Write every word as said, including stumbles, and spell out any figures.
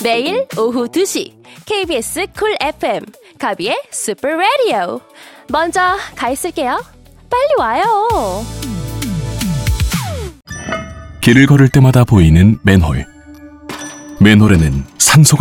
매일 오후 두 시 케이비에스 쿨 에프엠 가비의 슈퍼 라디오. 먼저 가 있을게요. 빨리 와요. 길을 걸을 때마다 보이는 맨홀. 맨홀에는 산소가